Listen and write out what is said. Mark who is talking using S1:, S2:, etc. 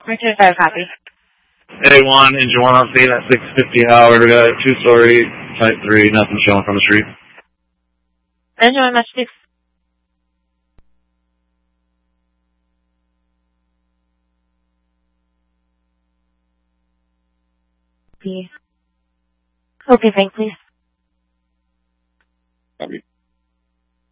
S1: 5 copy.
S2: A1, engine 1 on scene at 6:50 hour, 2-story, type 3, nothing showing from the street.
S1: Engine 1, match 6. Okay, thank please.